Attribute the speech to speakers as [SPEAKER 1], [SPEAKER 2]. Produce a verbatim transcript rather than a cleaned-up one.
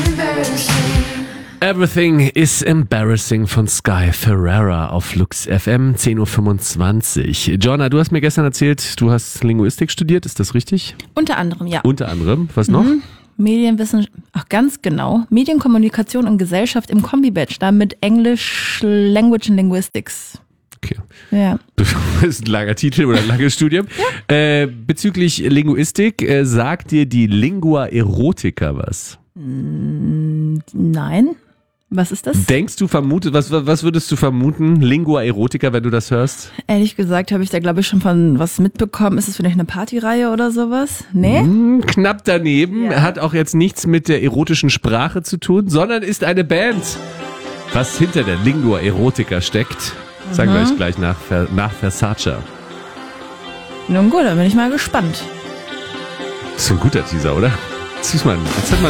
[SPEAKER 1] Everything is Embarrassing von Sky Ferreira auf Lux F M, zehn Uhr fünfundzwanzig. Joanna, du hast mir gestern erzählt, du hast Linguistik studiert, ist das richtig?
[SPEAKER 2] Unter anderem, ja.
[SPEAKER 1] Unter anderem, was noch?
[SPEAKER 2] Mhm. Medienwissenschaft, ach ganz genau, Medienkommunikation und Gesellschaft im Kombi-Bachelor mit English Language and Linguistics.
[SPEAKER 1] Okay.
[SPEAKER 2] Ja.
[SPEAKER 1] Das ist ein langer Titel oder ein langes Studium. Ja. Äh, bezüglich Linguistik, äh, sagt dir die Lingua Erotica was?
[SPEAKER 2] Nein. Was ist das?
[SPEAKER 1] Denkst du, vermutet, was, was würdest du vermuten, Lingua Erotica, wenn du das hörst?
[SPEAKER 2] Ehrlich gesagt habe ich da, glaube ich, schon von was mitbekommen. Ist es vielleicht eine Partyreihe oder sowas? Nee?
[SPEAKER 1] Hm, knapp daneben.
[SPEAKER 2] Ja.
[SPEAKER 1] Hat auch jetzt nichts mit der erotischen Sprache zu tun, sondern ist eine Band. Was hinter der Lingua Erotica steckt, sagen wir euch gleich nach, nach Versace.
[SPEAKER 2] Nun gut, dann bin ich mal gespannt.
[SPEAKER 1] Das ist ein guter Teaser, oder? Zieh's mal, jetzt hat man